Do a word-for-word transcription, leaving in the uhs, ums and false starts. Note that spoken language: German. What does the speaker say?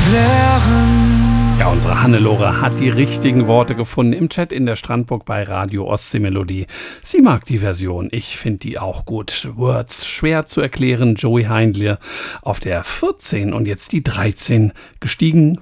erklären. Ja, unsere Hannelore hat die richtigen Worte gefunden im Chat in der Strandburg bei Radio Ostseemelodie. Sie mag die Version, ich finde die auch gut. Words, schwer zu erklären, Joey Heindler auf der vierzehn und jetzt die dreizehn, gestiegen